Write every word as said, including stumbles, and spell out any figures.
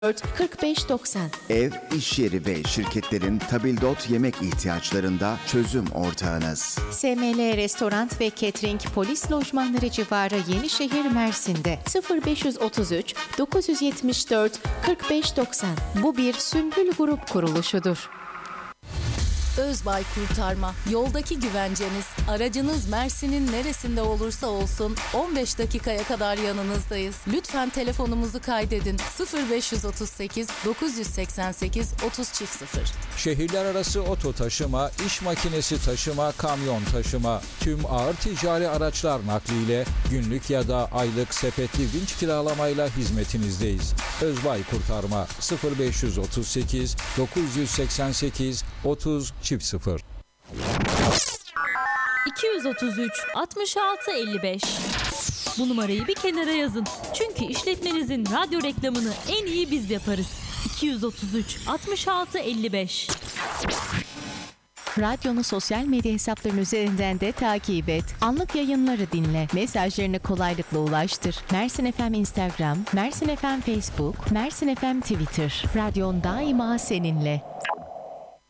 kırk beş doksan. Ev, iş yeri ve şirketlerin tabildot yemek ihtiyaçlarında çözüm ortağınız. S M L Restoran ve Catering Polis Lojmanları civarı Yenişehir Mersin'de sıfır beş otuz üç dokuz yetmiş dört kırk beş doksan. Bu bir Sümbül Grup kuruluşudur. Özbay Kurtarma, yoldaki güvenceniz. Aracınız Mersin'in neresinde olursa olsun on beş dakikaya kadar yanınızdayız. Lütfen telefonumuzu kaydedin. sıfır beş otuz sekiz dokuz seksen sekiz otuz sıfır. Şehirler arası oto taşıma, iş makinesi taşıma, kamyon taşıma, tüm ağır ticari araçlar nakliyle günlük ya da aylık sepetli vinç kiralamayla hizmetinizdeyiz. Özbay Kurtarma sıfır beş otuz sekiz dokuz seksen sekiz otuz sıfır. iki otuz üç altmış altı elli beş. Bu numarayı bir kenara yazın. Çünkü işletmenizin radyo reklamını en iyi biz yaparız. iki otuz üç altmış altı elli beş. Radyonu sosyal medya hesapların üzerinden de takip et. Anlık yayınları dinle. Mesajlarını kolaylıkla ulaştır. Mersin F M Instagram, Mersin F M Facebook, Mersin F M Twitter. Radyon daima seninle.